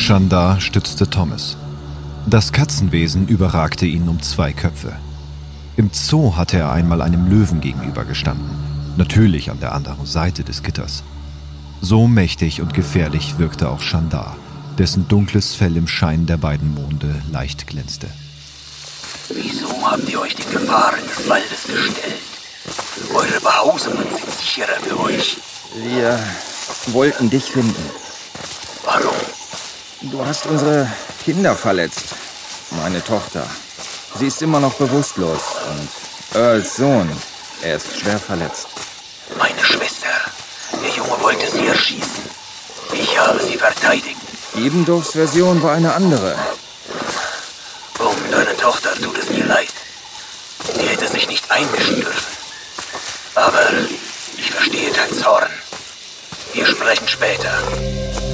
Chandar stützte Thomas. Das Katzenwesen überragte ihn um 2 Köpfe. Im Zoo hatte er einmal einem Löwen gegenübergestanden, natürlich an der anderen Seite des Gitters. So mächtig und gefährlich wirkte auch Chandar, dessen dunkles Fell im Schein der beiden Monde leicht glänzte. Wieso habt ihr euch den Gefahren des Waldes gestellt? Eure Behausungen sind sicherer für euch. Wir wollten dich finden. Warum? Du hast unsere Kinder verletzt. Meine Tochter. Sie ist immer noch bewusstlos. Und Earls Sohn, er ist schwer verletzt. Meine Schwester. Der Junge wollte sie erschießen. Ich habe sie verteidigt. Ebendorfs Version war eine andere. Um deine Tochter tut es mir leid. Sie hätte sich nicht einmischen dürfen. Aber ich verstehe deinen Zorn. Wir sprechen später.